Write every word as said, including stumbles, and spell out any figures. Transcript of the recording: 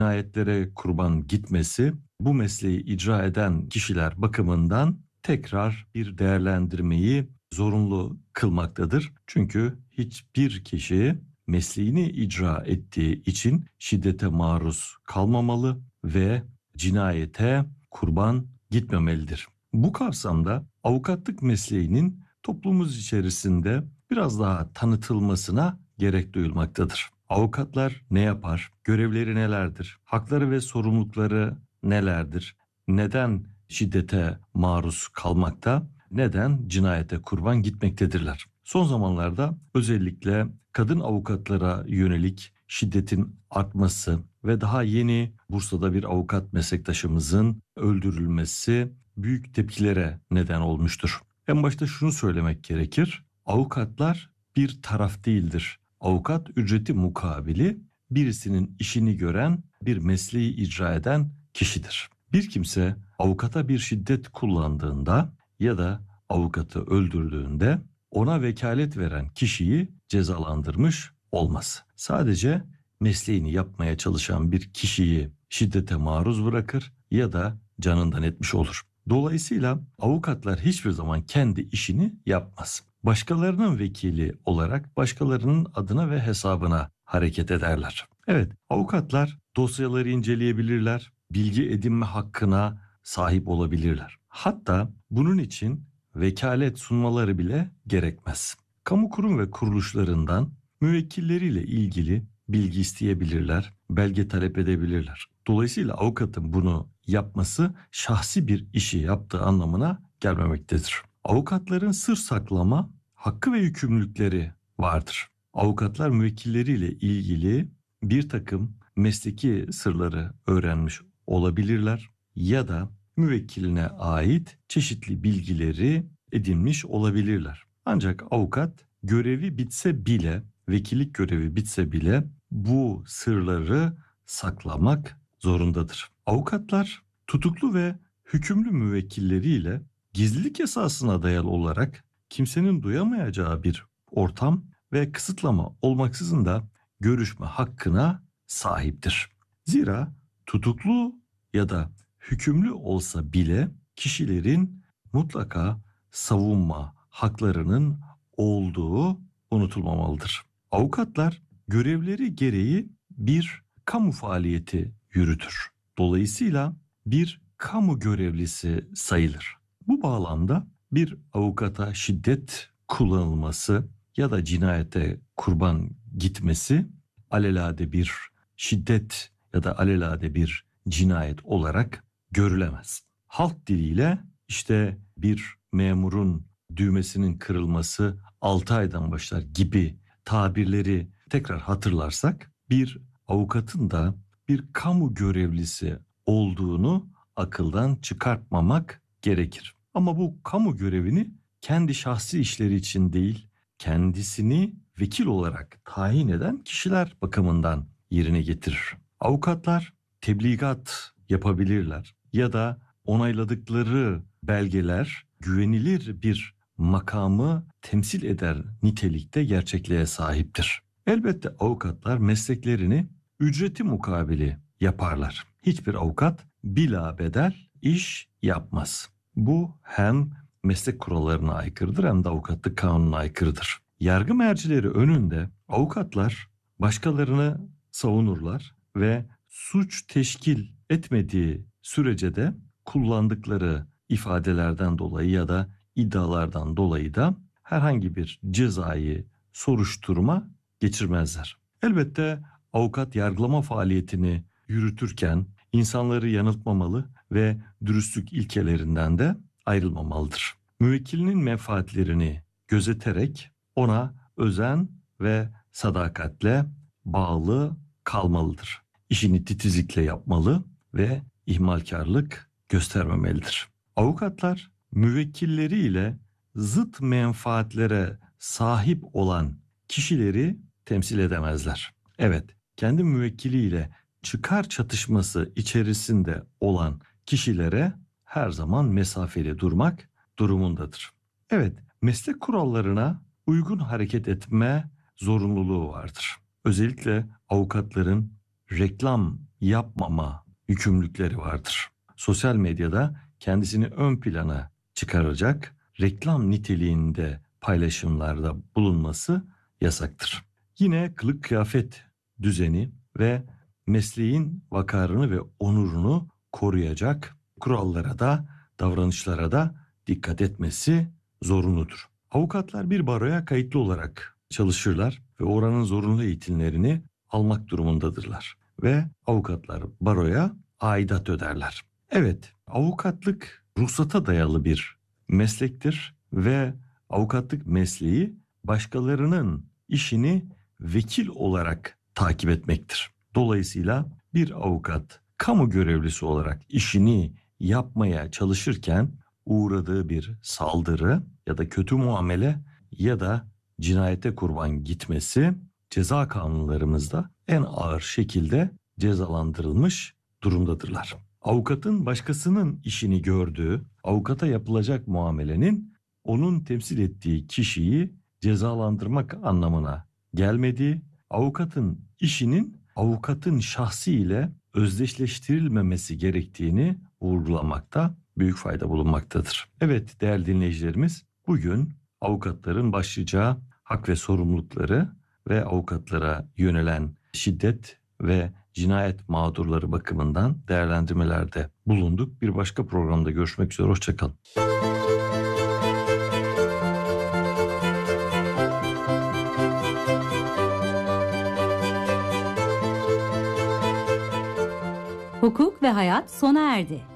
cinayetlere kurban gitmesi bu mesleği icra eden kişiler bakımından tekrar bir değerlendirmeyi zorunlu kılmaktadır. Çünkü hiçbir kişi mesleğini icra ettiği için şiddete maruz kalmamalı ve cinayete kurban gitmemelidir. Bu kapsamda avukatlık mesleğinin toplumumuz içerisinde biraz daha tanıtılmasına gerek duyulmaktadır. Avukatlar ne yapar? Görevleri nelerdir? Hakları ve sorumlulukları nelerdir? Neden şiddete maruz kalmakta? Neden cinayete kurban gitmektedirler? Son zamanlarda özellikle kadın avukatlara yönelik şiddetin artması ve daha yeni Bursa'da bir avukat meslektaşımızın öldürülmesi büyük tepkilere neden olmuştur. En başta şunu söylemek gerekir. Avukatlar bir taraf değildir. Avukat ücreti mukabili birisinin işini gören, bir mesleği icra eden kişidir. Bir kimse avukata bir şiddet kullandığında ya da avukatı öldürdüğünde ona vekalet veren kişiyi cezalandırmış olmaz. Sadece mesleğini yapmaya çalışan bir kişiyi şiddete maruz bırakır ya da canından etmiş olur. Dolayısıyla avukatlar hiçbir zaman kendi işini yapmaz. Başkalarının vekili olarak başkalarının adına ve hesabına hareket ederler. Evet, avukatlar dosyaları inceleyebilirler, bilgi edinme hakkına sahip olabilirler. Hatta bunun için vekalet sunmaları bile gerekmez. Kamu kurum ve kuruluşlarından müvekkilleriyle ilgili bilgi isteyebilirler, belge talep edebilirler. Dolayısıyla avukatın bunu yapması şahsi bir işi yaptığı anlamına gelmemektedir. Avukatların sır saklama hakkı ve yükümlülükleri vardır. Avukatlar müvekkilleriyle ilgili bir takım mesleki sırları öğrenmiş olabilirler ya da müvekkiline ait çeşitli bilgileri edinmiş olabilirler. Ancak avukat görevi bitse bile, vekillik görevi bitse bile bu sırları saklamak zorundadır. Avukatlar tutuklu ve hükümlü müvekkilleriyle gizlilik esasına dayalı olarak kimsenin duyamayacağı bir ortam ve kısıtlama olmaksızın da görüşme hakkına sahiptir. Zira tutuklu ya da hükümlü olsa bile kişilerin mutlaka savunma haklarının olduğu unutulmamalıdır. Avukatlar görevleri gereği bir kamu faaliyeti yürütür. Dolayısıyla bir kamu görevlisi sayılır. Bu bağlamda bir avukata şiddet kullanılması ya da cinayete kurban gitmesi alelade bir şiddet ya da alelade bir cinayet olarak görülemez. Halk diliyle işte bir memurun düğmesinin kırılması altı aydan başlar gibi tabirleri tekrar hatırlarsak bir avukatın da bir kamu görevlisi olduğunu akıldan çıkartmamak gerekir. Ama bu kamu görevini kendi şahsi işleri için değil, kendisini vekil olarak tayin eden kişiler bakımından yerine getirir. Avukatlar tebligat yapabilirler ya da onayladıkları belgeler güvenilir bir makamı temsil eder nitelikte gerçekliğe sahiptir. Elbette avukatlar mesleklerini ücreti mukabili yaparlar. Hiçbir avukat bilabedel iş yapmaz. Bu hem meslek kurallarına aykırıdır hem de avukatlık kanununa aykırıdır. Yargı mercileri önünde avukatlar başkalarını savunurlar ve suç teşkil etmediği sürece de kullandıkları ifadelerden dolayı ya da iddialardan dolayı da herhangi bir cezai soruşturma geçirmezler. Elbette avukat yargılama faaliyetini yürütürken insanları yanıltmamalı ve dürüstlük ilkelerinden de ayrılmamalıdır. Müvekkilinin menfaatlerini gözeterek ona özen ve sadakatle bağlı kalmalıdır. İşini titizlikle yapmalı ve ihmalkarlık göstermemelidir. Avukatlar müvekkilleriyle zıt menfaatlere sahip olan kişileri temsil edemezler. Evet, kendi müvekkiliyle çıkar çatışması içerisinde olan kişilere her zaman mesafeli durmak durumundadır. Evet, meslek kurallarına uygun hareket etme zorunluluğu vardır. Özellikle avukatların reklam yapmama yükümlülükleri vardır. Sosyal medyada kendisini ön plana çıkaracak reklam niteliğinde paylaşımlarda bulunması yasaktır. Yine kılık kıyafet düzeni ve mesleğin vakarını ve onurunu koruyacak kurallara da davranışlara da dikkat etmesi zorunludur. Avukatlar bir baroya kayıtlı olarak çalışırlar ve oranın zorunlu eğitimlerini almak durumundadırlar. Ve avukatlar baroya aidat öderler. Evet, avukatlık ruhsata dayalı bir meslektir ve avukatlık mesleği başkalarının işini vekil olarak takip etmektir. Dolayısıyla bir avukat kamu görevlisi olarak işini yapmaya çalışırken uğradığı bir saldırı ya da kötü muamele ya da cinayete kurban gitmesi ceza kanunlarımızda en ağır şekilde cezalandırılmış durumdadırlar. Avukatın başkasının işini gördüğü, avukata yapılacak muamelenin onun temsil ettiği kişiyi cezalandırmak anlamına gelmediği, avukatın işinin avukatın şahsi ile özdeşleştirilmemesi gerektiğini vurgulamakta büyük fayda bulunmaktadır. Evet değerli dinleyicilerimiz, bugün avukatların başlayacağı hak ve sorumlulukları ve avukatlara yönelen şiddet ve cinayet mağdurları bakımından değerlendirmelerde bulunduk. Bir başka programda görüşmek üzere, hoşça kalın. Hukuk ve hayat sona erdi.